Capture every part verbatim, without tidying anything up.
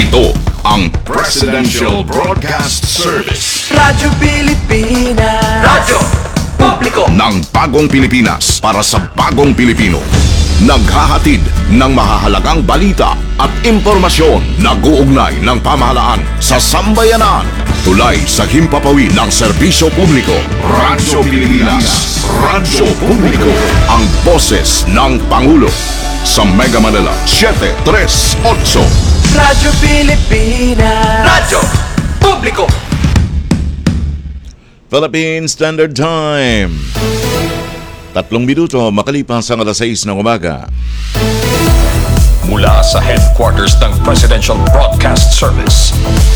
Ito ang Presidential Broadcast Service. Radyo Pilipinas. Radyo Publiko ng bagong Pilipinas para sa bagong Pilipino. Naghahatid ng mahahalagang balita at impormasyon na guugnay ng pamahalaan sa sambayanan. Tulay sa himpapawid ng serbisyo publiko. Radyo Pilipinas. Radyo Publiko. Ang boses ng Pangulo. Sa Mega Manila, seven three eight. Radyo Pilipinas. Radyo Publiko. Philippine Standard Time. Tatlong minuto makalipas ang alas sais ng umaga. Mula sa headquarters ng Presidential Broadcast Service.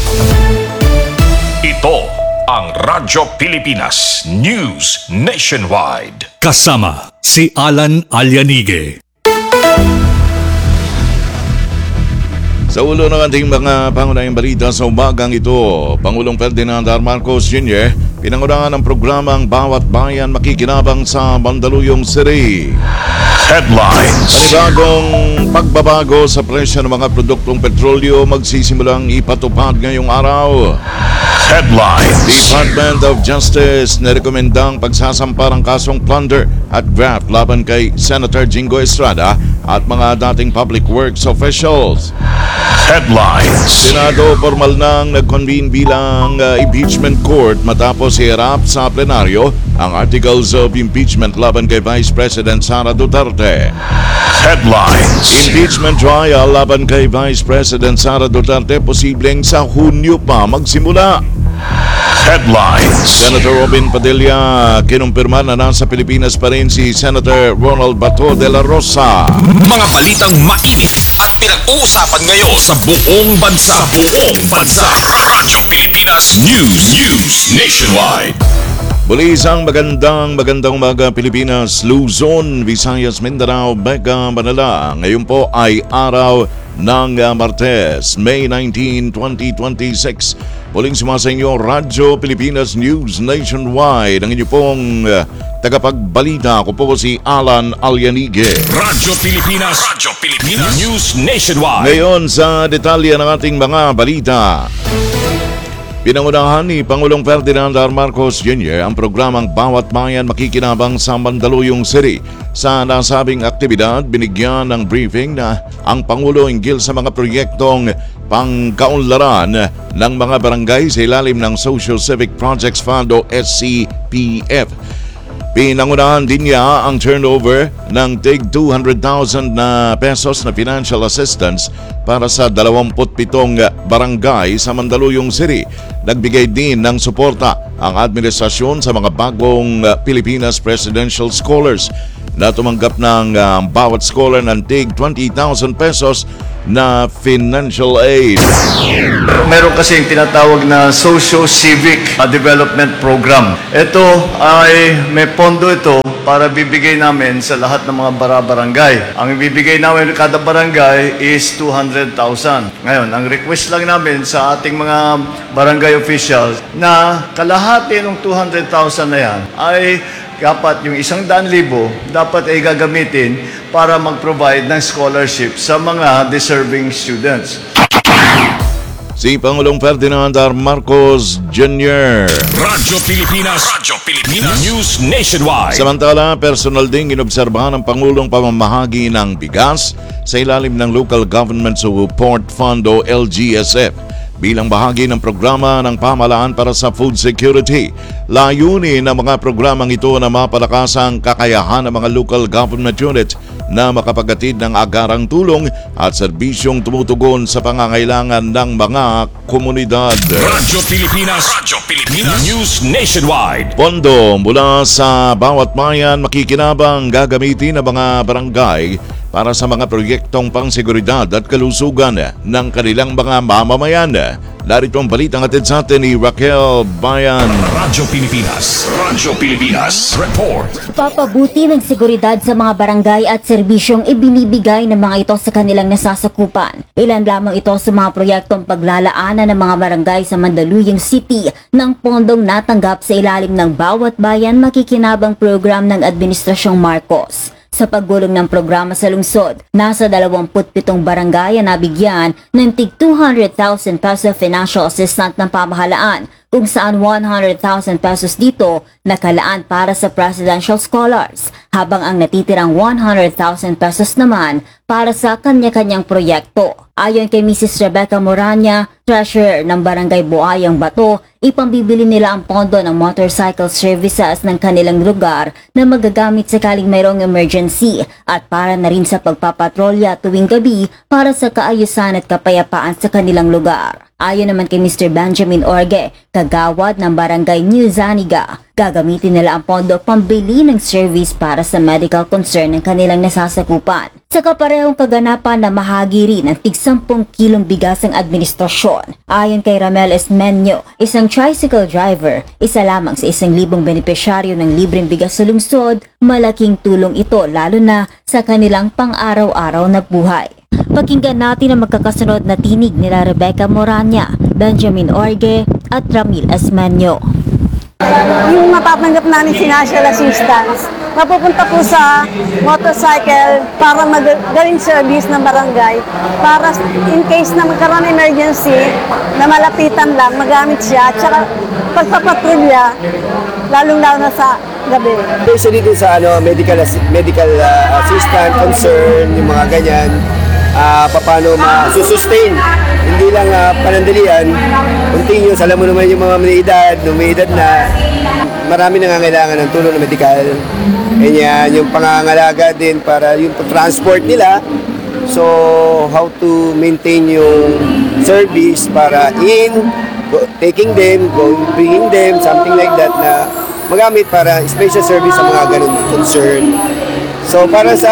Ito ang Radyo Pilipinas News Nationwide. Kasama si Alan Alianige. Sa ulo ng ating mga pangunahing balita sa umagang ito, Pangulong Ferdinand R. Marcos Junior pinangunahan ng programang Bawat Bayan Makikinabang sa Mandaluyong City. Headlines. Panibagong pagbabago sa presyo ng mga produktong petrolyo magsisimulang ipatupad ngayong araw. Headlines. Department of Justice nirekomendang pagsasampa ng kasong plunder at graft laban kay Senator Jingo Estrada at mga dating public works officials. Headlines. Senado formal nang nag-convene bilang uh, impeachment court matapos iharap sa plenaryo ang articles of impeachment laban kay Vice President Sara Duterte. Headlines. Impeachment trial laban kay Vice President Sara Duterte posibleng sa Hunyo pa magsimula. Headlines. Senator Robin Padilla kinumpirma na nasa Pilipinas pa rin si Senator Ronald Bato de la Rosa. Mga balitang mainit at pinag-uusapan ngayon sa buong bansa. Sa buong bansa. Radyo Pilipinas News. News Nationwide. Muli isang magandang magandang umaga Pilipinas, Luzon, Visayas, Mindanao, Mega Manila. Ngayon po ay araw ng uh, Martes, May nineteenth, twenty twenty-six. Muling sumasa inyo, Radyo Pilipinas News Nationwide. Ang inyo pong uh, tagapagbalita. Ako po si Alan Alianige. Radyo Pilipinas. Radyo Pilipinas News Nationwide. Ngayon sa detalye ng ating mga balita. Pinangunahan ni Pangulong Ferdinand R. Marcos Junior ang programang Bawat Bayan Makikinabang sa Mandaluyong City. Sa nasabing aktibidad, binigyan ng briefing na ang Pangulo hinggil sa mga proyektong pangkaunlaran ng mga barangay sa ilalim ng Social Civic Projects Fund o S C P F. Pinangunahan din niya ang turnover ng tig two hundred thousand na pesos na financial assistance para sa twenty-seven barangay sa Mandaluyong City. Nagbigay din ng suporta ang administrasyon sa mga bagong Pilipinas Presidential Scholars na tumanggap ng uh, bawat scholar ng tig twenty thousand pesos na financial aid. Meron kasi yung tinatawag na Socio-Civic Development Program. Ito ay may pondo ito para bibigay namin sa lahat ng mga bara-barangay. Ang ibibigay namin kada barangay is two hundred thousand. Ngayon, ang request lang namin sa ating mga barangay officials na kalahati ng two hundred thousand na yan ay dapat yung isang daan libo dapat ay gagamitin para mag-provide ng scholarship sa mga deserving students. Si Pangulong Ferdinand R. Marcos Junior Radyo Pilipinas. Radyo Pilipinas News Nationwide. Samantala, personal ding inobserbahan ng Pangulong pamamahagi ng bigas sa ilalim ng Local Government Support Fund o L G S F bilang bahagi ng programa ng pamahalaan para sa food security. Layunin ng mga programang ito na mapalakas ang kakayahan ng mga local government units na makapaghatid ng agarang tulong at serbisyong tumutugon sa pangangailangan ng mga komunidad. Radyo Pilipinas. Radyo Pilipinas News Nationwide. Pondo mula sa bawat bayan makikinabang gagamitin ng mga barangay para sa mga proyektong pangseguridad at kalusugan ng kanilang mga mamamayan. Narito ang balitang hatid sa atin ni Raquel Bayan. Radyo Pilipinas. Radyo Pilipinas. Report. Papabuti ng seguridad sa mga barangay at serbisyong ibinibigay ng mga ito sa kanilang nasasakupan. Ilan lamang ito sa mga proyektong paglalaanan ng mga barangay sa Mandaluyong City ng pondong natanggap sa ilalim ng Bawat Bayan Makikinabang program ng Administrasyong Marcos. sa paggulong ng programa sa lungsod. Nasa dalawampu't pitong barangay ang nabigyan ng tig two hundred thousand peso financial assistance ng pamahalaan, kung saan one hundred thousand pesos dito nakalaan para sa presidential scholars, habang ang natitirang one hundred thousand pesos naman para sa kanya-kanyang proyekto. Ayon kay Missus Rebecca Moranya, treasurer ng Barangay Buayang Bato, ipambibili nila ang pondo ng motorcycle services ng kanilang lugar na magagamit sakaling mayroong emergency at para na rin sa pagpapatrolya tuwing gabi para sa kaayusan at kapayapaan sa kanilang lugar. Ayon naman kay Mister Benjamin Orge, kagawad ng Barangay New Zaniga, gagamitin nila ang pondo pambili ng service para sa medical concern ng kanilang nasasakupan. Sa kaparehong kaganapan na mahagi rin ng tig sampung kilong bigas ang administrasyon. Ayon kay Ramel Esmenyo, isang tricycle driver, isa lamang sa isang libong benepisyaryo ng libreng bigas sa lungsod, malaking tulong ito lalo na sa kanilang pang-araw-araw na buhay. Pakinggan natin ang magkakasunod na tinig nila Rebecca Moranya, Benjamin Orge at Ramil Esmenyo. Yung matatanggap namin financial assistance, mapupunta po sa motorcycle para magaling service ng barangay para in case na magkaroon ng emergency na malapitan lang, magamit siya, at saka pagpapatrolya, lalong-lalo na sa gabi. Especially din sa ano, medical, assi- medical uh, assistant, concern, yung mga ganyan, uh, paano ma-sustain. Hindi lang uh, panandalian, continuous. Alam mo naman yung mga may edad, nung may edad na, marami nangangailangan ng tulong na medikal. Ganyan, yung pangangalaga din para yung transport nila. So, how to maintain yung service para in, go, taking them, going, bringing them, something like that na magamit para special service sa mga ganun concern. So, para sa,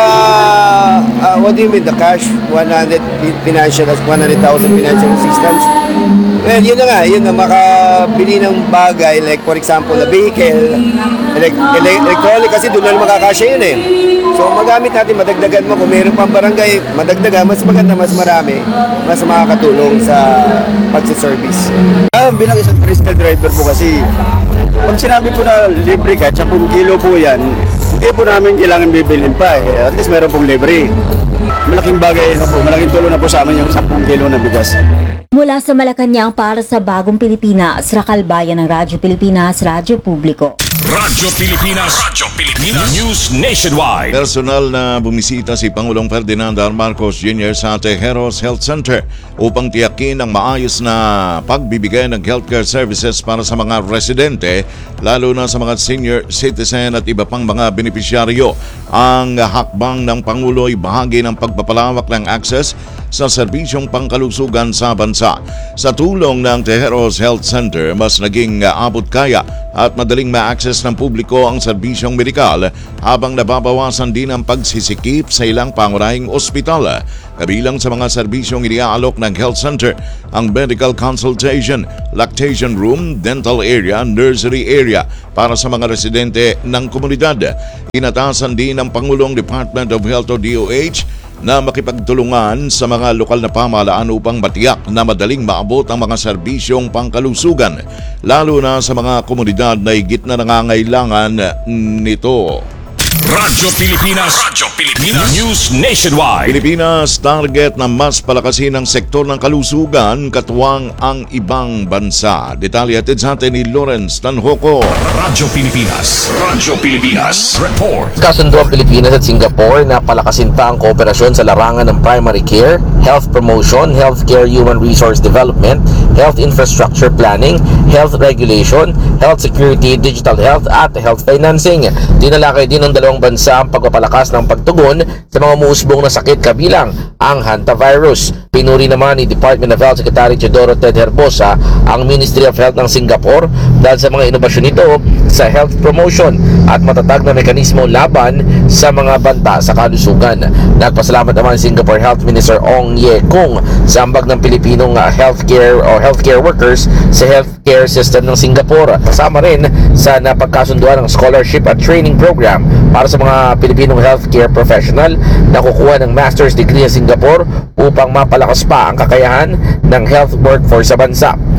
uh, what do you mean, the cash, one hundred financial, one hundred thousand financial assistance? Well, yun na nga, yun na makabili ng bagay, like for example, a vehicle, elect- ele- electronic, kasi doon na makakasya yun eh. So, magamit natin, madagdagan mo, kung mayroon pang barangay, madagdagan, mas maganda, mas marami, mas makakatulong sa pagsiservice. Ah, bilang isang tricycle driver po kasi, pag sinabi po na libre ka, ten kilo po yan, hindi po namin kailangan bibilin pa eh. At least meron pong libre. Malaking bagay na po, malaking tulong na po sa amin yung ten kilo na bigas. Mula sa Malacanang para sa Bagong Pilipinas, Rakal Bayan ng Radyo Pilipinas, Radyo Publiko. Radyo Pilipinas. Radyo Pilipinas. News Nationwide. Personal na bumisita si Pangulong Ferdinand R. Marcos Junior sa Tejeros Health Center upang tiyakin ang maayos na pagbibigay ng healthcare services para sa mga residente, lalo na sa mga senior citizen at iba pang mga benepisyaryo. Ang hakbang ng Pangulo ay bahagi ng pagpapalawak ng access sa serbisyong pangkalusugan sa bansa. Sa tulong ng Tejeros Health Center, mas naging abot kaya at madaling ma-access ng publiko ang serbisyong medikal habang nababawasan din ang pagsisikip sa ilang pangunahing ospital. Kabilang sa mga serbisyong iniaalok ng health center ang medical consultation, lactation room, dental area, nursery area para sa mga residente ng komunidad. Inatasan din ng Pangulong Department of Health o D O H na makipagtulungan sa mga lokal na pamahalaan upang matiyak na madaling maabot ang mga serbisyong pangkalusugan, lalo na sa mga komunidad na higit na nangangailangan nito. Radyo Pilipinas. Radyo Pilipinas. News Nationwide. Pilipinas target na mas palakasin ang sektor ng kalusugan katuwang ang ibang bansa. Detalye hatid sa atin ni Lawrence Tanhoco. Radyo Pilipinas. Radyo Pilipinas. Report. Kasundo ang Pilipinas at Singapore na palakasin pa ang kooperasyon sa larangan ng primary care, health promotion, healthcare human resource development, health infrastructure planning, health regulation, health security, digital health at health financing. Dinalakay din ng dalawang bansa ang pagpapalakas ng pagtugon sa mga umuusbong na sakit kabilang ang hantavirus. Pinuri naman ni Department of Health Secretary Teodoro Ted Herbosa ang Ministry of Health ng Singapore dahil sa mga inobasyon nito sa health promotion at matatag na mekanismo laban sa mga banta sa kalusugan. Nagpasalamat naman Singapore Health Minister Ong Ye Kung sa ambag ng Pilipinong healthcare o healthcare workers sa healthcare system ng Singapore. Kasama rin sa napagkasunduan ng scholarship at training program para sa mga Pilipinong healthcare professional na kukuha ng master's degree sa Singapore upang mapalakas pa ang kakayahan ng health workforce sa bansa.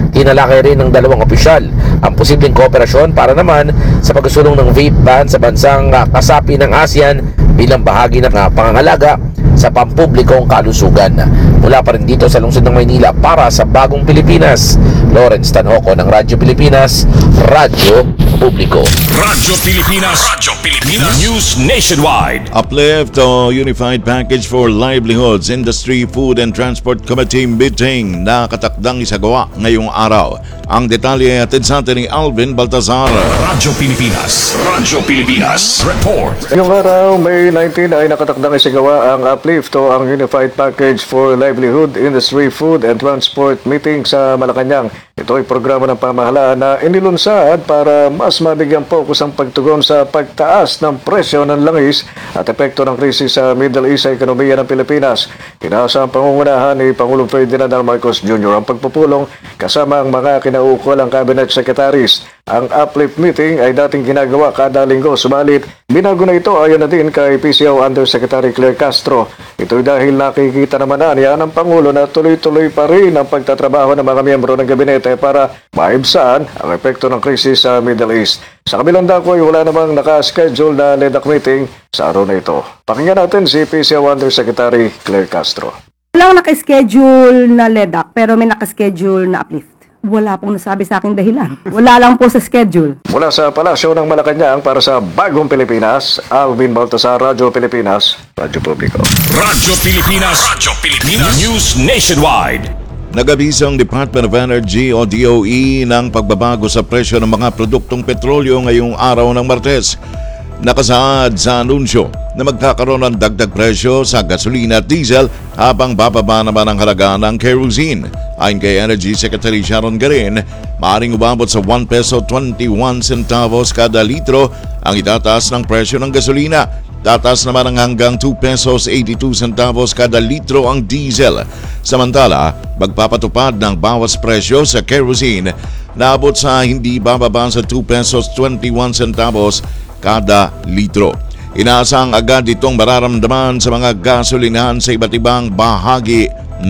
Tinalakay rin ng dalawang opisyal ang posibleng kooperasyon para naman sa pagsusulong ng vape ban sa bansang uh, kasapi ng ASEAN bilang bahagi ng uh, pangangalaga sa pampublikong kalusugan. Mula pa rin dito sa lungsod ng Maynila para sa Bagong Pilipinas, Lawrence Tanhoco ng Radyo Pilipinas, Radyo Publiko. Radyo Pilipinas, Radyo Pilipinas News Nationwide. Uplift o Unified Package for Livelihoods Industry, Food and Transport Committee meeting na katakdang isagawa ngayong araw. Ang detalye ay atid sa atin ni Alvin Baltazar. Radyo Pilipinas, Radyo Pilipinas Report. Ngayong araw, May nineteenth ay nakatakdang isagawa ang Uplift o ang Unified Package for Livelihood Industry, Food and Transport meeting sa Malacanang. Ito ay programa ng pamahalaan na inilunsad para mas mabigyan focus ang pagtugon sa pagtaas ng presyo ng langis at epekto ng krisis sa Middle East sa ekonomiya ng Pilipinas. Inaasa ang pangungunahan ni Pangulong Ferdinand R. Marcos Junior ang pagpupulong kasama ang mga kinaukulang cabinet secretaries. Ang Uplift meeting ay dating ginagawa kada linggo, subalit binago na ito ayon na din kay P C O Undersecretary Claire Castro. Ito'y dahil nakikita naman na niya ng Pangulo na tuloy-tuloy pa rin ang pagtatrabaho ng mga miyembro ng gabinete para maibsan ang epekto ng krisis sa Middle East. Sa kabilang dako ay wala namang naka-schedule na L E D A C meeting sa araw na ito. Pakinggan natin si P C O Undersecretary Claire Castro. Walang naka-schedule na L E D A C pero may naka-schedule na Uplift. Wala pong nasabi sa aking dahilan. Wala lang po sa schedule. Mula sa Palasyo ng Malacanang para sa Bagong Pilipinas, Alvin Baltazar, Radyo Pilipinas, Radyo Publiko. Radyo Pilipinas, Radyo Pilipinas News Nationwide. Nag-abisa ang Department of Energy o D O E ng pagbabago sa presyo ng mga produktong petrolyo ngayong araw ng Martes. Nakasaad sa anunsyo na magkakaroon ng dagdag presyo sa gasolina at diesel habang bababa naman ang halaga ng kerosene. Ayon kay Energy Secretary Sharon Garin, maaaring umabot sa one peso twenty-one centavos kada litro ang itataas ng presyo ng gasolina. Tataas naman ang hanggang two pesos eighty-two centavos kada litro ang diesel. Samantala, magpapatupad ng bawas presyo sa kerosene na abot sa hindi bababa sa two pesos twenty-one centavos kada litro. Inaasang agad itong mararamdaman sa mga gasolinahan sa iba't ibang bahagi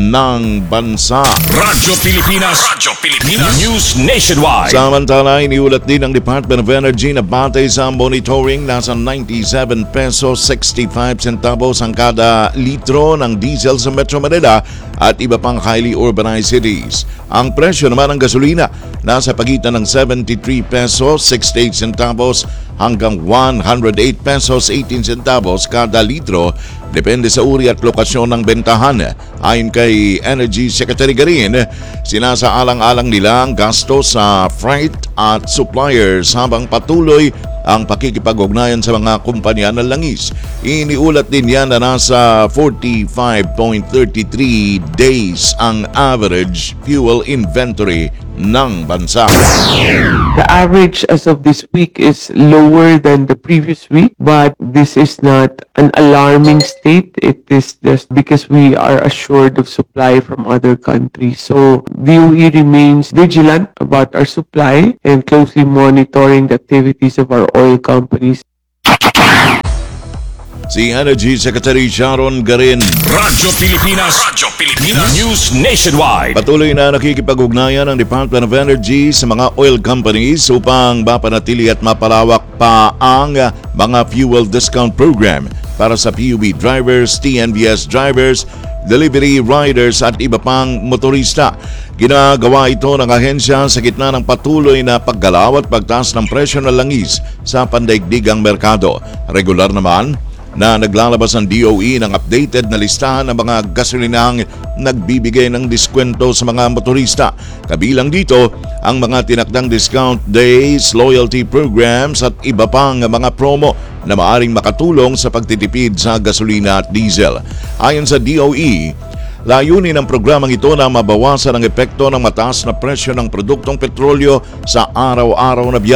ng bansa. Radyo Pilipinas, Radyo Pilipinas News Nationwide. Samantala, iniulat din ng Department of Energy na batay sa monitoring nasa ninety-seven pesos sixty-five centavos ang kada litro ng diesel sa Metro Manila at iba pang highly urbanized cities. Ang presyo naman ng gasolina nasa pagitan ng seventy-three pesos sixty-eight centavos hanggang one hundred eight pesos eighteen centavos kada litro, depende sa uri at lokasyon ng bentahan. Ayon kay Energy Secretary Garin, sinasaalang-alang nila ang gasto sa freight at suppliers habang patuloy ang pakikipag-ugnayan sa mga kumpanya ng langis. Iniulat din yan na nasa forty-five point three three days ang average fuel inventory ng bansa. The average as of this week is lower than the previous week, but this is not an alarming state. It is just because we are assured of supply from other countries. So D O E remains vigilant about our supply and closely monitoring the activities of our oil companies. Si Energy Secretary Sharon Garin. Radyo Pilipinas, Radyo Pilipinas News Nationwide. Patuloy na nakikipag-ugnayan ng Department of Energy sa mga oil companies upang mapanatili at mapalawak pa ang mga fuel discount program para sa P U B drivers, T N B S drivers, delivery riders at iba pang motorista. Ginagawa ito ng ahensya sa gitna ng patuloy na paggalaw at pagtaas ng presyo ng langis sa pandaigdigang merkado. Regular naman na naglalabas ang D O E ng updated na listahan ng mga gasolinang nagbibigay ng diskwento sa mga motorista. Kabilang dito ang mga tinakdang discount days, loyalty programs at iba pang mga promo na maaring makatulong sa pagtitipid sa gasolina at diesel. Ayon sa D O E, layunin ng programang ito na mabawasan ang epekto ng mataas na presyo ng produktong petrolyo sa araw-araw na biyahe.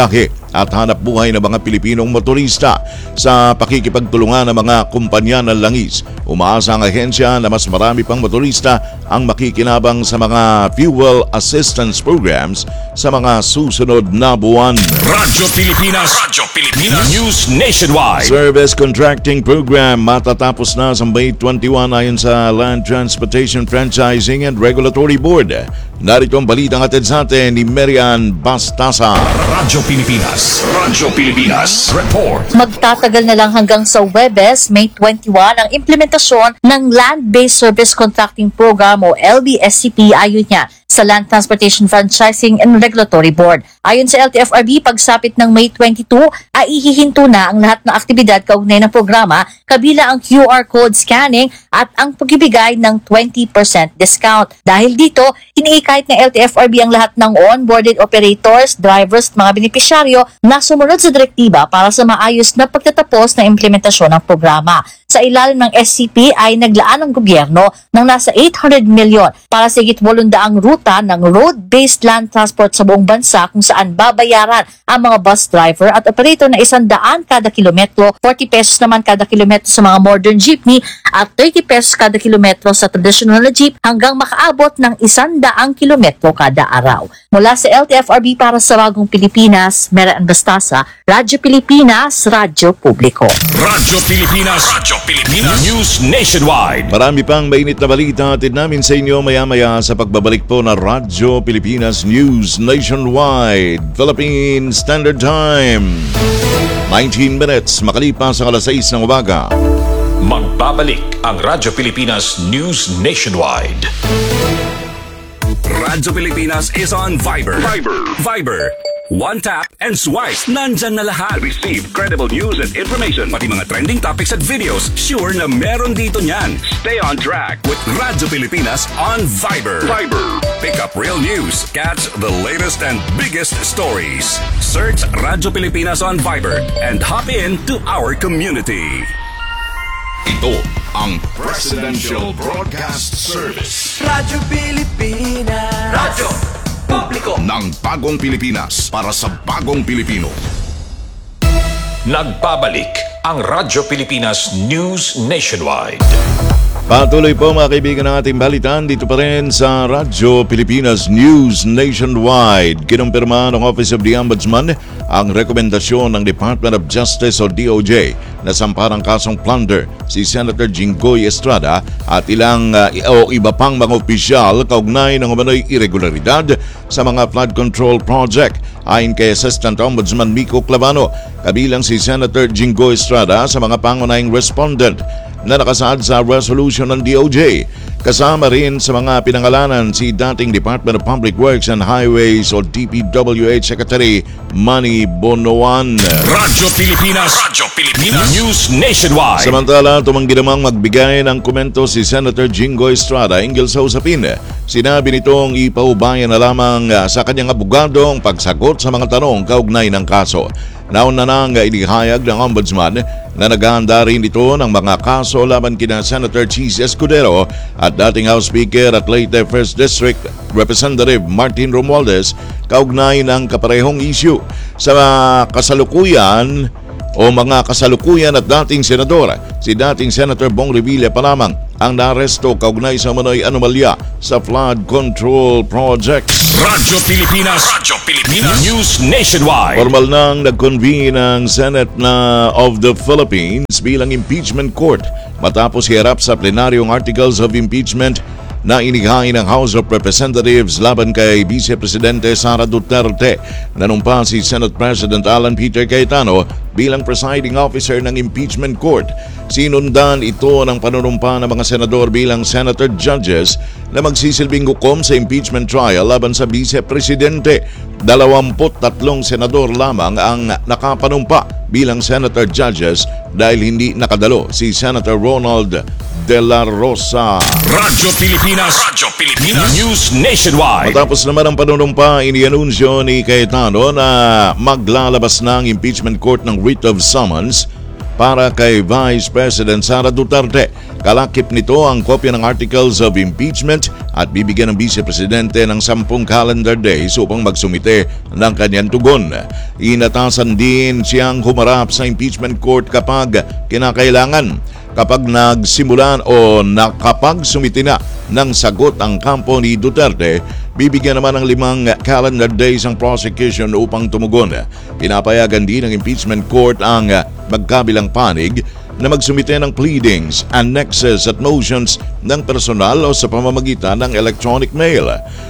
at hanap buhay ng mga Pilipinong motorista sa pakikipagtulungan ng mga kumpanya ng langis. Umaasa ang ahensya na mas marami pang motorista ang makikinabang sa mga fuel assistance programs sa mga susunod na buwan. Radyo Pilipinas, Radyo Pilipinas News Nationwide. Service Contracting Program matatapos na sa May twenty-one ayon sa Land Transportation Franchising and Regulatory Board. Narito ang balitang hatid sa atin ni Marian Bastasa. Radyo Pilipinas, Radyo Pilipinas Report. Magtatagal na lang hanggang sa Huwebes, May twenty-one ang implementasyon ng Land-Based Service Contracting Program o L B S C P ayon niya sa Land Transportation Franchising and Regulatory Board. Ayon sa L T F R B, pagsapit ng May twenty-two ay ihihinto na ang lahat ng aktibidad kaugnay ng programa, kabila ang Q R code scanning at ang pagbibigay ng twenty percent discount. Dahil dito, iniikahit ng L T F R B ang lahat ng onboarded operators, drivers at mga benepisyaryo na sumunod sa direktiba para sa maayos na pagtatapos ng implementasyon ng programa. Sa ilalim ng S C P ay naglaan ang gobyerno ng nasa eight hundred milyon para sa higit walundaang ruta ng road-based land transport sa buong bansa kung saan babayaran ang mga bus driver at operator na isang daan kada kilometro, forty pesos naman kada kilometro sa mga modern jeepney at thirty pesos kada kilometro sa traditional na jeep hanggang makaabot ng isang daang kilometro kada araw. Mula sa L T F R B para sa Bagong Pilipinas, Marian Bastasa, Radyo Pilipinas, Radyo Publiko. Radyo Pilipinas, Radyo Pilipinas News Nationwide. Marami pang mainit na balita atid namin sa inyo maya-maya sa pagbabalik po na Radyo Pilipinas News Nationwide. Philippine Standard Time. nineteen minutes makalipas sa alas sais ng umaga. Magbabalik ang Radyo Pilipinas News Nationwide. Radyo Pilipinas is on Viber. Viber. Viber. One tap and swipe. Nandyan na lahat. Receive credible news and information. Pati mga trending topics at videos. Sure na meron dito niyan. Stay on track with Radyo Pilipinas on Viber. Viber. Pick up real news. Catch the latest and biggest stories. Search Radyo Pilipinas on Viber and hop in to our community. Ito ang Presidential Broadcast Service. Radyo Pilipinas. Radyo Publiko ng Bagong Pilipinas para sa Bagong Pilipino. Nagbabalik ang Radyo Pilipinas News Nationwide. Patuloy po mga kaibigan ng ating balitan dito pa rin sa Radyo Pilipinas News Nationwide. Kinumpirma ng Office of the Ombudsman ang rekomendasyon ng Department of Justice o D O J na samparang kasong plunder si Senator Jinggoy Estrada at ilang uh, o iba pang mga opisyal kaugnay ng umano'y irregularidad sa mga flood control project. Ayon kay Assistant Ombudsman Miko Clavano, kabilang si Senator Jinggoy Estrada sa mga pangunahing respondent na nakasaad sa resolution ng D O J. Kasama rin sa mga pinangalanan si dating Department of Public Works and Highways o D P W H Secretary Manny Bonoan. Radyo Pilipinas, Radyo Pilipinas News Nationwide. Samantala, tumanggi namang magbigay ng komento si Senator Jinggoy Estrada hinggil sa usapin. Sinabi nitong ipaubayan na lamang sa kanyang abogado ang pagsagot sa mga tanong kaugnay ng kaso. Nauna na nga inihayag ng Ombudsman na naghahanda rin ito ng mga kaso laban kina Senator Cheese Escudero at dating House Speaker at Leyte First District Representative Martin Romualdez kaugnay ng kaparehong issue. Sa kasalukuyan o mga kasalukuyan at dating senador, si dating Senator Bong Revilla pa lamang ang naaresto kaugnay sa manoy anomalya sa flood control projects. Radyo Pilipinas, Radyo Pilipinas News Nationwide. Formal nang nag-convene ang Senate na of the Philippines bilang impeachment court matapos hiharap sa plenaryong articles of impeachment na inihain ng House of Representatives laban kay Vice Presidente Sara Duterte. Nanumpa si Senate President Alan Peter Cayetano bilang presiding officer ng impeachment court. Sinundan ito ng panunumpa ng mga senador bilang senator judges na magsisilbing hukom sa impeachment trial laban sa Vice Presidente. Dalawamput tatlong senador lamang ang nakapanumpa bilang senator judges dahil hindi nakadalo si Senator Ronald De La Rosa. Radyo Pilipinas, Radyo Pilipinas News Nationwide. Matapos naman ang panunumpa, inianunsyo ni Cayetano na maglalabas na ang impeachment court ng writ of summons para kay Vice President Sara Duterte. Kalakip nito ang kopya ng Articles of Impeachment at bibigyan ng Vice Presidente ng sampung calendar days upang magsumite ng kanyang tugon. Inatasan din siyang humarap sa impeachment court kapag kinakailangan. Kapag nagsimulan o nakapagsumite na ng sagot ang kampo ni Duterte, bibigyan naman ng limang calendar days ang prosecution upang tumugon. Pinapayagan din ng impeachment court ang magkabilang panig na magsumite ng pleadings, annexes at motions ng personal o sa pamamagitan ng electronic mail.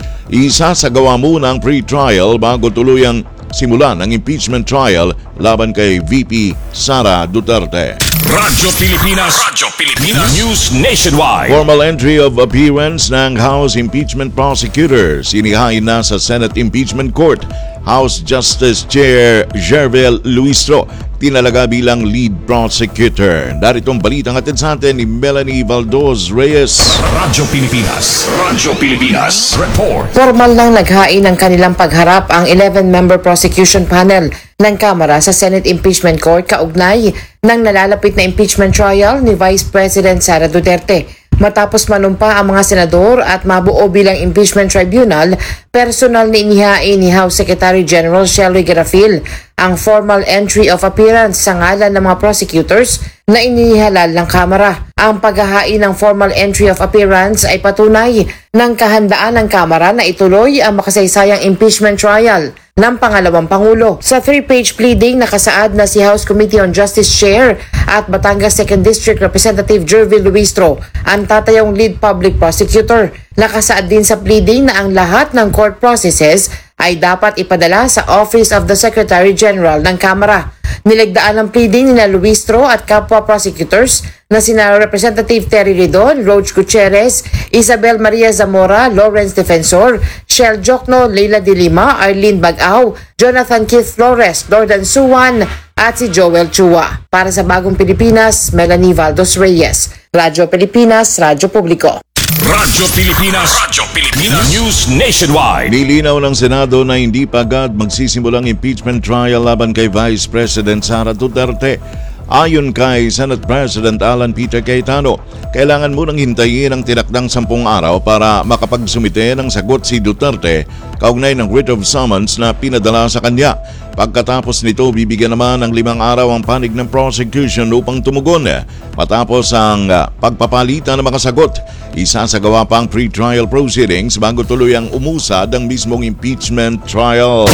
Isasagawa muna ang pre-trial bago tuluyang simulan ang impeachment trial laban kay V P Sara Duterte. Radyo Pilipinas, Radyo Pilipinas, News Nationwide. Formal entry of appearance ng House Impeachment Prosecutor sinihain na sa Senate Impeachment Court. House Justice Chair Jervel Luistro tinalaga bilang lead prosecutor. Daritong balitang atid sa atin ni Melanie Valdos Reyes. Radyo Pilipinas, Radyo Pilipinas, report. Formal nang naghain ng kanilang pagharap ang eleven-member prosecution panel ng Kamara sa Senate Impeachment Court kaugnay ng nalalapit na impeachment trial ni Vice President Sara Duterte. Matapos manumpa ang mga senador at mabuo bilang impeachment tribunal, personal na inihain ni House Secretary General Shelly Garafil ang formal entry of appearance sa ngalan ng mga prosecutors na inihalal ng Kamara. Ang paghahain ng formal entry of appearance ay patunay ng kahandaan ng Kamara na ituloy ang makasaysayang impeachment trial ng pangalawang Pangulo. Sa three-page pleading, nakasaad na si House Committee on Justice Chair at Batangas second District Representative Jervil Luistro ang tatayong lead public prosecutor. Nakasaad din sa pleading na ang lahat ng court processes ay dapat ipadala sa Office of the Secretary General ng Kamara. Niligdaan ang pleading ni Luistro at kapwa prosecutors na sina Representative Terry Ridon, Roach Gutierrez, Isabel Maria Zamora, Lawrence Defensor, Shel Jokno, Leila de Lima, Arlene Bagaw, Jonathan Keith Flores, Jordan Suwan at si Joel Chua. Para sa Bagong Pilipinas, Melanie Valdos Reyes. Radyo Pilipinas, Radyo Publiko. Radyo Pilipinas, Radyo Pilipinas, News Nationwide. Nilinaw ng Senado na hindi pa agad magsisimulang impeachment trial laban kay Vice President Sara Duterte. Ayon kay Senate President Alan Peter Cayetano, kailangan munang hintayin ang tinakdang sampung araw para makapagsumite ng sagot si Duterte kaugnay ng writ of summons na pinadala sa kanya. Pagkatapos nito, bibigyan naman ng limang araw ang panig ng prosecution upang tumugon. Matapos ang uh, pagpapalitan ng mga sagot, isasagawa pa ang pre-trial proceedings bago tuloy ang umusad ang mismong impeachment trial.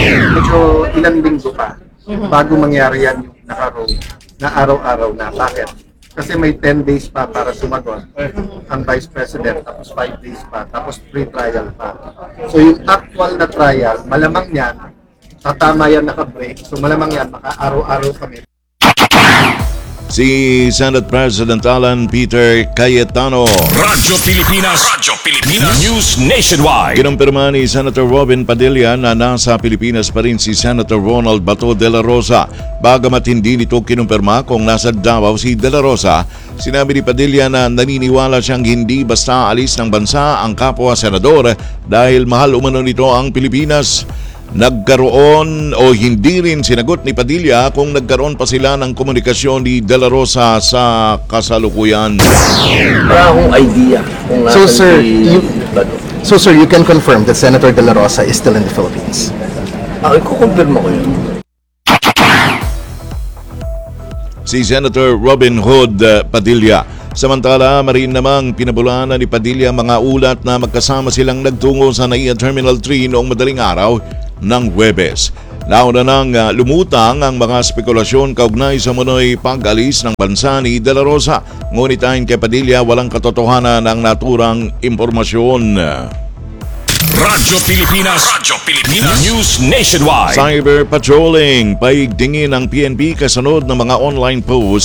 Medyo ilang linggo pa bago mangyari yan yung naka-row na araw-araw na. Bakit? Kasi may ten days pa para sumagot ang Vice President, tapos five days pa, tapos pre-trial pa. So yung actual na trial, malamang yan, tatama yan naka-break. So malamang yan, maka-araw-araw kami. Si Senate President Alan Peter Cayetano. Radyo Pilipinas, Radyo Pilipinas, News Nationwide. Kinumpirma ni Senator Robin Padilla na nasa Pilipinas pa rin si Senator Ronald Bato de la Rosa. Bagamat hindi nito kinumpirma kung nasa Davao si de la Rosa, sinabi ni Padilla na naniniwala siyang hindi basta alis ng bansa ang kapwa senador dahil mahal umano nito ang Pilipinas. Nagkaroon o hindi rin sinagot ni Padilla kung nagkaroon pa sila ng komunikasyon ni De La Rosa sa kasalukuyan. Wala akong idea kung So nasan sir, si you, Bato. so sir, you can confirm that Senator De La Rosa is still in the Philippines? Ako, ikukumpirma ko yun. Si Senator Robin Hood uh, Padilla. Samantala, marin namang pinabulana ni Padilla mga ulat na magkasama silang nagtungo sa N A I A Terminal three noong madaling araw ng Huwebes. Nauna nang uh, lumutang ang mga spekulasyon kaugnay sa munoy pag-alis ng bansa ni De La Rosa. Ngunit ayon kay Padilla, walang katotohanan ng naturang impormasyon. Radyo Pilipinas, Radyo Pilipinas, News Nationwide. Cyber patrolling, paigtingin ng P N P kasunod ng mga online post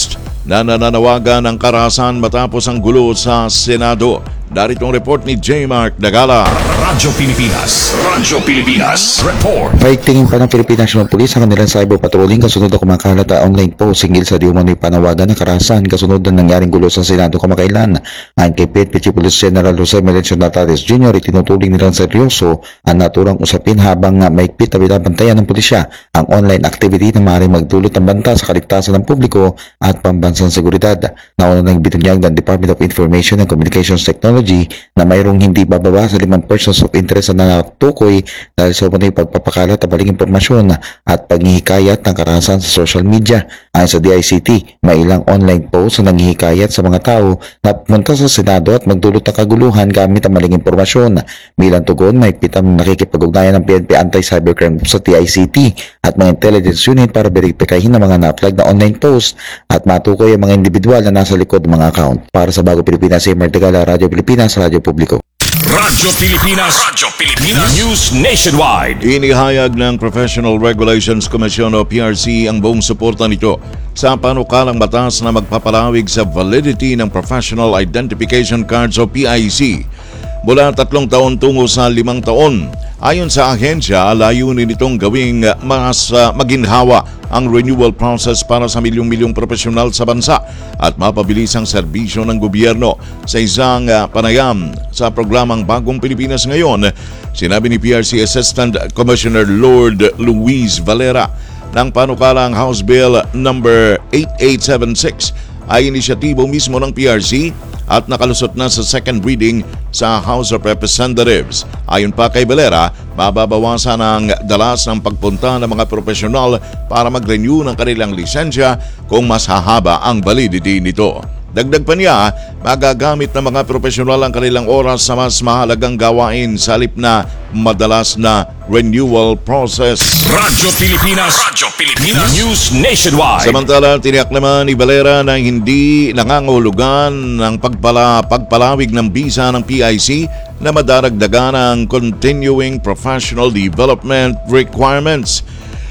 na nananawagan ng karahasan matapos ang gulo sa Senado. Narito ang report ni J. Mark Dagala. Radyo Pilipinas. Radyo Pilipinas. Report. Paigtingin pa ng Philippine National Police ang kanilang cyber patrolling kasunod na kumakalat na online post hinggil sa di umano'y panawagan ng karahasan kasunod na nangyaring gulo sa Senado kamakailan. Ayon kay P N P Chief Police General Jose Melencio Natares Junior, itinuturing nilang seryoso ang naturang usapin habang maigpit na binabantayan ng pulisya ang online activity na maaaring magdulot ng banta sa kaligtasan ng publiko at pambansang seguridad. Nauna nang binunyag ng Department of Information and Communications Technology na mayroong hindi bababa sa limang persons of interest na natukoy dahil sa umano'y pagpapakalat ng maling impormasyon at paghihikayat ng karahasan sa social media. Ayon sa D I C T, may ilang online posts na nanghihikayat sa mga tao na pumunta sa Senado at magdulot ng kaguluhan gamit ang maling impormasyon. Bilang tugon, may pitang nakikipag-ugnayan ng P N P Anti-Cybercrime sa D I C T at mga intelligence unit para beripikahin ang mga na-flag na online posts at matukoy ang mga individual na nasa likod ng mga account. Para sa Bago Pilipinas, J. Mark Dagala, Radyo Pilipinas, Radyo Publiko. Radyo Pilipinas. Radyo Pilipinas. News Nationwide. Inihayag ng Professional Regulations Commission o P R C ang buong suporta nito sa panukalang batas na magpapalawig sa validity ng Professional Identification Cards o P I C mula tatlong taon tungo sa limang taon. Ayon sa ahensya, layunin itong gawing mas uh, maginhawa ang renewal process para sa milyong-milyong profesional sa bansa at mapabilis ang serbisyo ng gobyerno sa isang uh, panayam sa programang Bagong Pilipinas Ngayon. Sinabi ni P R C Assistant Commissioner Lord Luis Valera ng panukalang House Bill number eighty-eight seventy-six ay inisyatibo mismo ng P R C at nakalusot na sa second reading sa House of Representatives. Ayon pa kay Valera, mababawasan ang dalas ng pagpunta ng mga profesional para mag-renew ng kanilang lisensya kung mas hahaba ang validity nito. Dagdag pa niya, magagamit ng mga profesional ang kanilang oras sa mas mahalagang gawain sa halip na madalas na renewal process. Radyo Pilipinas. Radyo Pilipinas. News Nationwide. Samantala, tiniyak naman ni Valera na hindi nangangahulugan ng pagpala, pagpalawig ng bisa ng P I C na madaragdagan ang continuing professional development requirements.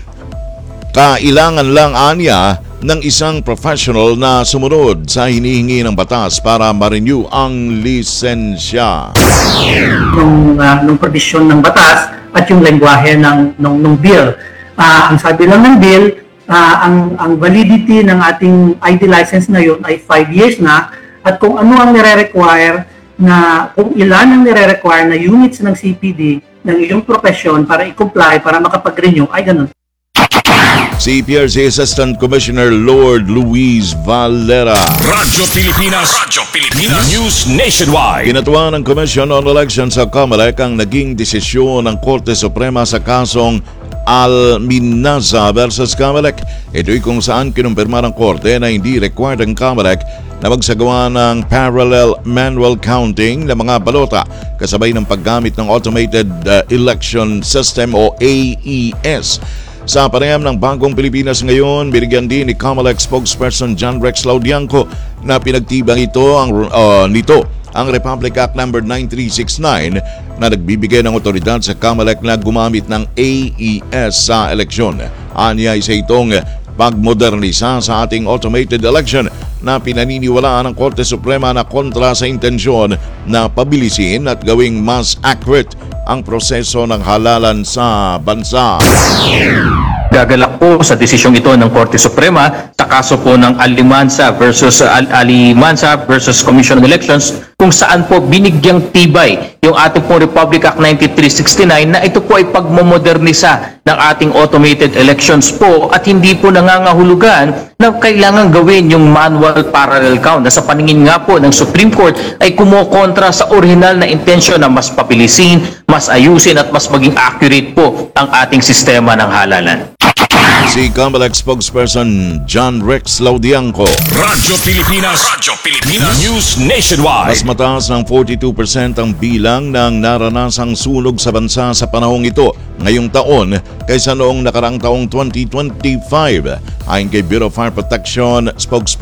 Kailangan lang anya ng isang professional na sumunod sa hinihingi ng batas para ma-renew ang lisensya. Nung, uh, nung provision ng batas at yung lengguwahe ng, ng, ng bill. Uh, ang sabi lang ng bill, uh, ang, ang validity ng ating I D license ngayon ay five years na at kung ano ang nire-require na, kung ilan ang nire-require na units ng C P D ng iyong profession para i-comply, para makapag-renew, ay ganun. Si P R C Assistant Commissioner Lord Luis Valera. Radyo Pilipinas. Radyo Pilipinas. News Nationwide. Kinatuwa ng Commission on Elections sa COMELEC ang naging desisyon ng Korte Suprema sa kasong Alminaza versus COMELEC. Ito'y kung saan kinumpirma ng Korte na hindi required ang COMELEC na magsagawa ng parallel manual counting ng mga balota kasabay ng paggamit ng Automated uh, Election System o A E S. Sa panayam ng Bagong Pilipinas Ngayon, binigyan din ni COMELEC spokesperson John Rex Laudianco na pinagtibang ito ang, uh, nito ang Republic Act number nine three six nine na nagbibigay ng otoridad sa COMELEC na gumamit ng A E S sa eleksyon. Anya isa itong pagmodernisa sa ating automated election na pinaniniwalaan ng Korte Suprema na kontra sa intensyon na pabilisin at gawing mas accurate ang proseso ng halalan sa bansa. Gagalak po sa desisyong ito ng Korte Suprema sa kaso po ng Alimansa versus uh, Alimansa versus Commission on Elections kung saan po binigyang tibay yung ating po Republic Act ninety-three sixty-nine na ito po ay pagmomodernisa ng ating automated elections po at hindi po nangangahulugan na kailangan gawin yung manual parallel count na sa paningin nga po ng Supreme Court ay kumokontra sa original na intensyon na mas pabilisin, mas ayusin at mas maging accurate po ang ating sistema ng halalan. Si COMELEC spokesperson John Rex Laudianco. Radyo Pilipinas. Radyo Pilipinas. News Nationwide. Mas mataas ng forty-two percent ang bilang ng naranasang sunog sa bansa sa panahong ito ngayong taon kaysa noong nakaraang taong twenty twenty-five. Ayon kay Bureau of Fire Protection spokesperson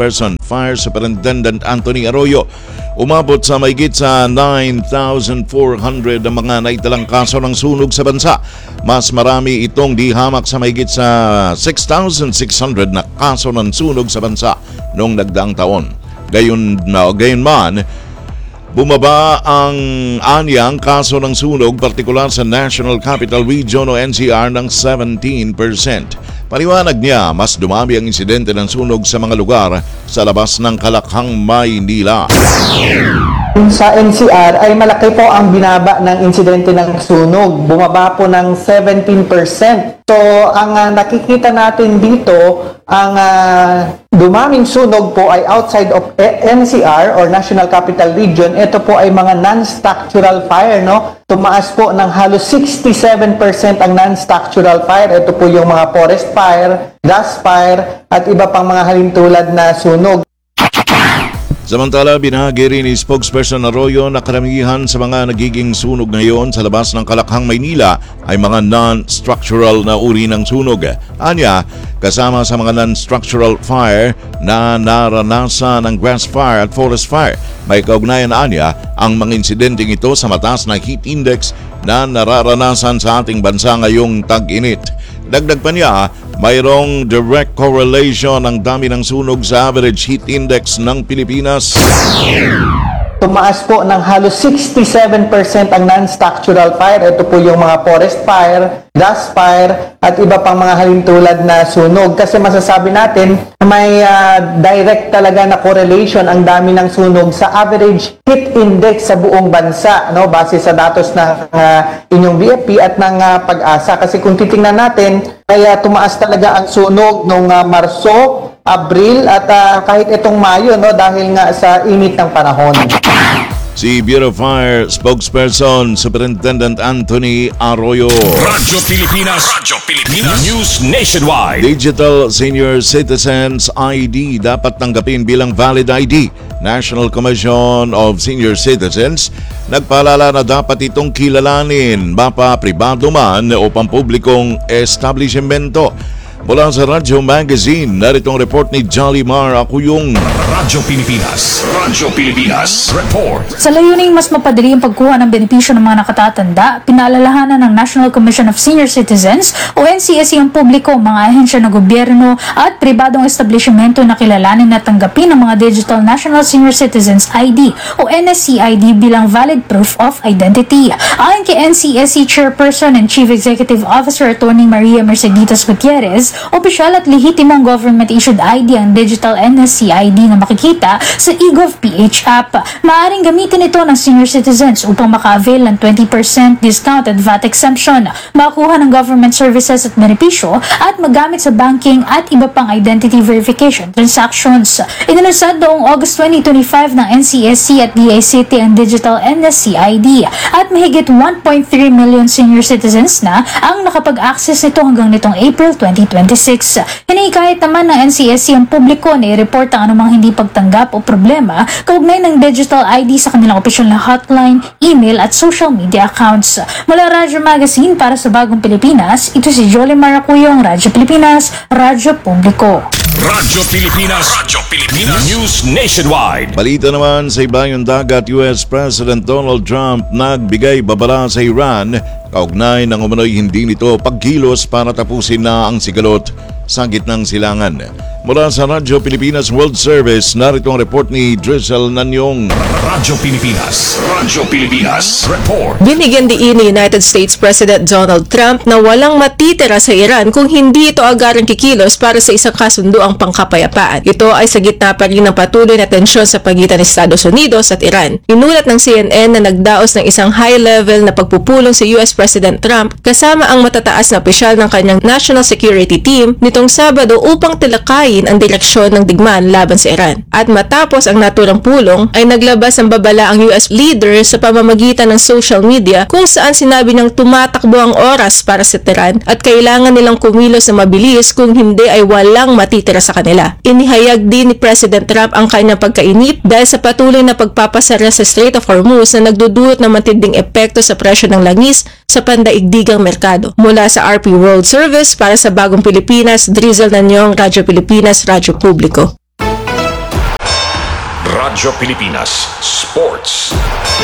Fire Superintendent Anthony Arroyo. Umabot sa mahigit sa nine thousand four hundred ang mga naitalang kaso ng sunog sa bansa. Mas marami itong dihamak sa mahigit sa six thousand six hundred na kaso ng sunog sa bansa noong nagdaang taon. Gayon, no, gayon man, bumaba ang anyang kaso ng sunog, partikular sa National Capital Region o N C R ng seventeen percent. Paliwanag niya, mas dumami ang insidente ng sunog sa mga lugar sa labas ng Kalakhang, Maynila. Sa N C R ay malaki po ang binaba ng insidente ng sunog. Bumaba po ng seventeen percent. So, ang uh, nakikita natin dito, ang uh, dumaming sunog po ay outside of N C R or National Capital Region. Ito po ay mga non-structural fire, no? Tumaas po ng halos sixty-seven percent ang non-structural fire. Ito po yung mga forest fire, gas fire, at iba pang mga halintulad na sunog. Samantala, binahagi rin ni spokesperson Arroyo na karamihan sa mga nagiging sunog ngayon sa labas ng Kalakhang, Maynila ay mga non-structural na uri ng sunog. Anya, kasama sa mga non-structural fire na naranasan ng grass fire at forest fire. May kaugnayan anya ang mga insidenteng ito sa mataas na heat index na nararanasan sa ating bansa ngayong tag-init. Dagdag pa niya, mayroong direct correlation ang dami ng sunog sa average heat index ng Pilipinas. Tumaas po ng halos sixty-seven percent ang non-structural fire. Ito po yung mga forest fire, gas fire, at iba pang mga halintulad na sunog. Kasi masasabi natin, may uh, direct talaga na correlation ang dami ng sunog sa average heat index sa buong bansa, no? Base sa datos ng uh, inyong B F P at ng uh, Pag-asa. Kasi kung titingnan natin, kaya tumaas talaga ang sunog noong uh, Marso, Abril at uh, kahit itong Mayo, no, dahil nga sa init ng panahon. Si Bureau of Fire spokesperson Superintendent Anthony Arroyo. Radyo Pilipinas, Radyo Pilipinas, News Nationwide. Digital Senior Citizens I D dapat tanggapin bilang valid I D. National Commission of Senior Citizens nagpaalala na dapat itong kilalanin, mapa pribado man o pampublikong establishmento. Mula sa Radyo Magazine, naritong report ni Jolly Mar Akuyong. Radyo Pilipinas, Radyo Pilipinas, report. Sa layuning mas mapadali ang pagkuha ng benepisyo ng mga nakatatanda, pinaalalahanan ng National Commission of Senior Citizens o N C S C ang publiko, mga ahensya ng gobyerno at pribadong establishmento na kilalanin at tanggapin ang mga Digital National Senior Citizens I D o N S C I D bilang valid proof of identity. Ayon kay N C S C Chairperson and Chief Executive Officer Attorney Maria Merceditas Gutierrez, opisyal at lehitimong government-issued I D ang Digital N S C I D na makikita sa eGovPH app. Maaring gamitin ito ng senior citizens upang maka-avail ng twenty percent discount at V A T exemption, makakuha ng government services at benepisyo at magamit sa banking at iba pang identity verification transactions. Inalusad noong August twenty twenty-five ng N C S C at D I C T ang Digital N S C I D at mahigit one point three million senior citizens na ang nakapag-access nito hanggang nitong April twenty twenty-six. Hinihikayat naman ng N C S C ang publiko na i-report ang anumang hindi pagtanggap o problema kaugnay ng digital I D sa kanilang opisyal na hotline, email at social media accounts. Mula Radyo Magazine para sa Bagong Pilipinas, ito si Jolie Maracuyong, Radyo Pilipinas, Radyo Publiko. Radyo Pilipinas, Radyo Pilipinas, News Nationwide. Balita naman sa ibayong dagat, U S President Donald Trump nagbigay babala sa Iran kaugnay ng umano'y hindi nito pagkilos para tapusin na ang sigalot sa gitnang silangan. Mula sa Radyo Pilipinas World Service, narito ang report ni Drizzle Nanyong. Radyo Pilipinas, Radyo Pilipinas, report. Binigyan diin ni United States President Donald Trump na walang matitira sa Iran kung hindi ito agarang kikilos para sa isang kasunduang pangkapayapaan. Ito ay sa gitna pa rin ng patuloy na tensyon sa pagitan ng Estados Unidos at Iran. Inulat ng C N N na nagdaos ng isang high-level na pagpupulong si U S President Trump kasama ang matataas na opisyal ng kanyang National Security Team nitong Sabado upang tilakayin ang direksyon ng digmaan laban sa Iran. At matapos ang naturang pulong, ay naglabas ng babala ang U S leader sa pamamagitan ng social media kung saan sinabi niyang tumatakbo ang oras para sa Tehran at kailangan nilang kumilos na mabilis kung hindi ay walang matitira sa kanila. Inihayag din ni President Trump ang kanyang pagkainip dahil sa patuloy na pagpapasara sa Strait of Hormuz na nagdudulot ng matinding epekto sa presyo ng langis sa pandaigdigang merkado. Mula sa R P World Service para sa Bagong Pilipinas, Drizzle Nanyong, Radyo Pilipinas, Radyo Publiko. Radyo Pilipinas Sports.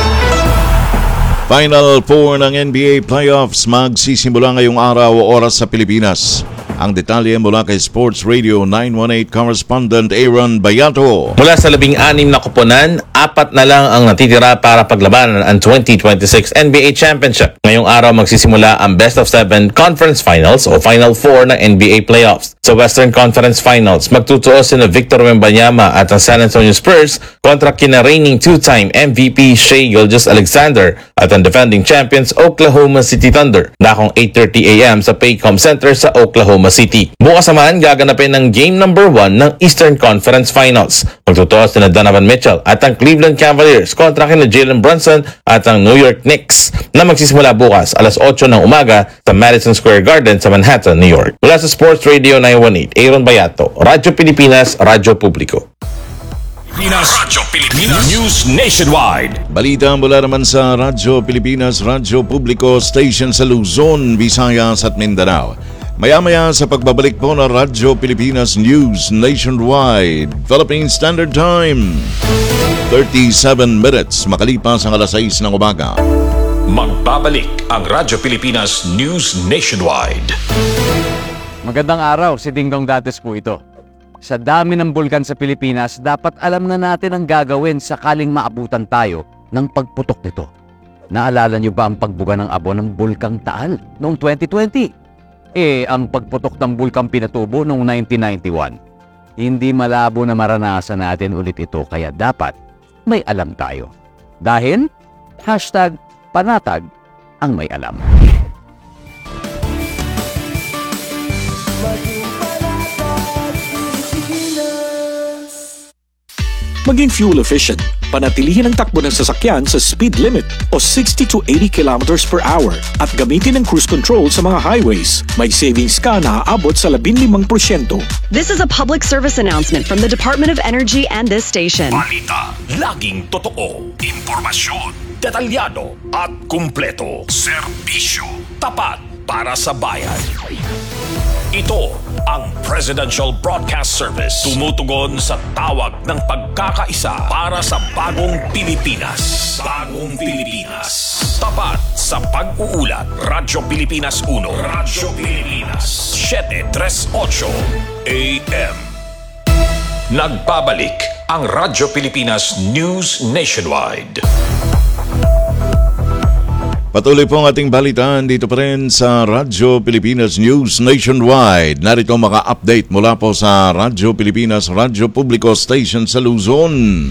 Final four ng N B A playoffs magsisimula ngayong araw o oras sa Pilipinas. Ang detalye mula kay Sports Radio nine one eight correspondent Aaron Bayato. Mula sa labing-anim na kuponan, apat na lang ang natitira para paglabanan ang twenty twenty-six N B A Championship. Ngayong araw magsisimula ang Best of Seven Conference Finals o Final Four ng N B A Playoffs. Sa Western Conference Finals, magtutuos sina Victor Wembanyama at ang San Antonio Spurs kontra kina reigning two-time M V P Shai Gilgeous-Alexander at ang defending champions Oklahoma City Thunder. Dakong eight thirty a m sa Paycom Center sa Oklahoma City. Bukas naman gaganapin ng game number one ng Eastern Conference Finals. Magtutuos sina Donovan Mitchell at ang Cleveland Cavaliers kontra kina Jalen Brunson at ang New York Knicks na magsisimula bukas alas eight ng umaga sa Madison Square Garden sa Manhattan, New York. Mula sa Sports Radio nine one eight, Aaron Bayato, Radyo Pilipinas, Radyo Publiko. Pilipinas, Radyo Pilipinas News Nationwide. Balita mula naman sa Radyo Pilipinas, Radyo Publiko Station sa Luzon, Visayas at Mindanao. Maya-maya sa pagbabalik po ng Radyo Pilipinas News Nationwide, Philippine Standard Time, thirty-seven minutes makalipas ang alas sais ng umaga. Magbabalik ang Radyo Pilipinas News Nationwide. Magandang araw, si Dingdong Dates po ito. Sa dami ng bulkan sa Pilipinas, dapat alam na natin ang gagawin sakaling maabutan tayo ng pagputok nito. Naalala niyo ba ang pagbuga ng abo ng Bulkang Taal noong twenty twenty? Eh, ang pagputok ng Bulkang Pinatubo noong nineteen ninety-one. Hindi malabo na maranasan natin ulit ito, kaya dapat may alam tayo. Dahil, hashtag panatag ang may alam. Maging fuel efficient, panatilihin ang takbo ng sasakyan sa speed limit o sixty to eighty kilometers per hour at gamitin ang cruise control sa mga highways. May savings ka na aabot sa fifteen percent. This is a public service announcement from the Department of Energy and this station. Balita, laging totoo, impormasyon, detalyado at kumpleto. Serbisyo, tapat para sa bayan. Ito ang Presidential Broadcast Service. Tumutugon sa tawag ng pagkakaisa para sa bagong Pilipinas. Bagong Pilipinas. Tapat sa pag-uulat. Radyo Pilipinas one. Radyo Pilipinas seven thirty-eight A M. Nagbabalik ang Radyo Pilipinas News Nationwide. Patuloy po ang ating balitaan dito pa rin sa Radyo Pilipinas News Nationwide. Narito mga update mula po sa Radyo Pilipinas, Radyo Publiko Station sa Luzon.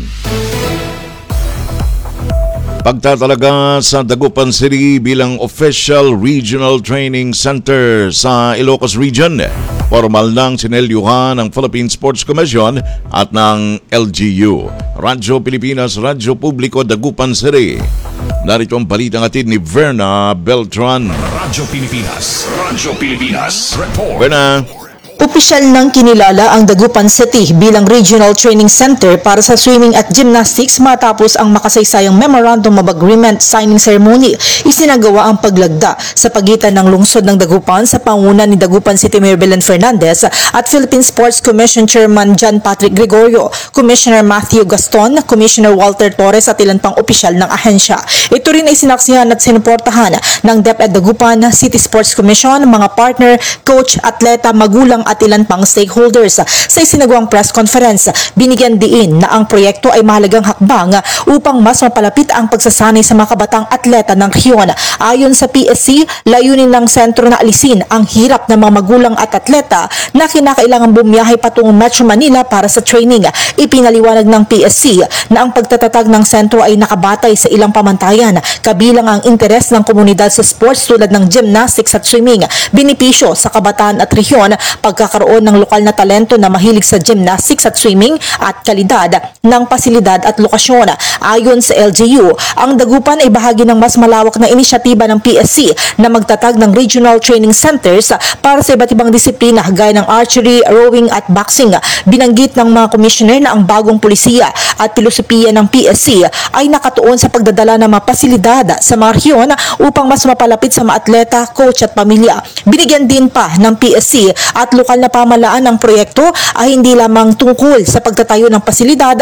Pagtatalaga sa Dagupan City bilang Official Regional Training Center sa Ilocos Region. Formal nang sinelyuhan ng Philippine Sports Commission at ng L G U. Radyo Pilipinas, Radyo Publiko, Dagupan City. Narito ang balitang atid ni Verna Beltran. Radyo Pilipinas, Radyo Pilipinas Report. Verna. Opisyal nang kinilala ang Dagupan City bilang Regional Training Center para sa swimming at gymnastics matapos ang makasaysayang Memorandum of Agreement signing ceremony. Isinagawa ang paglagda sa pagitan ng lungsod ng Dagupan sa panguna ni Dagupan City Mayor Belen Fernandez at Philippine Sports Commission Chairman John Patrick Gregorio, Commissioner Matthew Gaston, Commissioner Walter Torres at ilan pang opisyal ng ahensya. Ito rin ay sinaksihan at sinuportahan ng DepEd Dagupan, City Sports Commission, mga partner, coach, atleta, magulang at ilan pang stakeholders. Sa isinagawang press conference, binigyan diin na ang proyekto ay mahalagang hakbang upang mas mapalapit ang pagsasanay sa mga kabatang atleta ng rehiyon. Ayon sa P S C, layunin ng sentro na alisin ang hirap ng mga magulang at atleta na kinakailangan bumiyahe patungong Metro Manila para sa training. Ipinaliwanag ng P S C na ang pagtatatag ng sentro ay nakabatay sa ilang pamantayan, kabilang ang interes ng komunidad sa sports tulad ng gymnastics at swimming, benepisyo sa kabataan at rehiyon, pagkakaroon ng lokal na talento na mahilig sa gymnastics at swimming at kalidad ng pasilidad at lokasyon. Ayon sa L G U, ang Dagupan ay bahagi ng mas malawak na inisyatiba ng P S C na magtatag ng regional training centers para sa iba't ibang disiplina gaya ng archery, rowing at boxing. Binanggit ng mga komisyoner na ang bagong pulisiya at pilosopiya ng P S C ay nakatuon sa pagdadala ng mga pasilidad sa mga rehiyon upang mas mapalapit sa mga atleta, coach at pamilya. Binigyan din pa ng P S C at lokal na pamahalaan ng proyekto ay hindi lamang tungkol sa pagtatayo ng pasilidad